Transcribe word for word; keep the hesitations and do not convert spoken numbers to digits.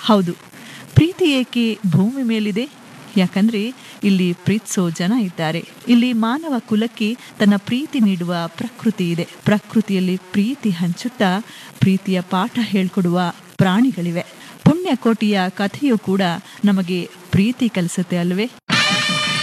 ಹೌದು, ಪ್ರೀತಿ ಏಕೆ ಭೂಮಿ ಮೇಲಿದೆ? ಯಾಕಂದ್ರೆ ಇಲ್ಲಿ ಪ್ರೀತಿಸೋ ಜನ ಇದ್ದಾರೆ. ಇಲ್ಲಿ ಮಾನವ ಕುಲಕ್ಕೆ ತನ್ನ ಪ್ರೀತಿ ನೀಡುವ ಪ್ರಕೃತಿ ಇದೆ. ಪ್ರಕೃತಿಯಲ್ಲಿ ಪ್ರೀತಿ ಹಂಚುತ್ತಾ ಪ್ರೀತಿಯ ಪಾಠ ಹೇಳ್ಕೊಡುವ ಪ್ರಾಣಿಗಳಿವೆ. ಪುಣ್ಯಕೋಟಿಯ ಕಥೆಯೂ ಕೂಡ ನಮಗೆ ಪ್ರೀತಿ ಕಲಿಸುತ್ತೆ ಅಲ್ವೇ?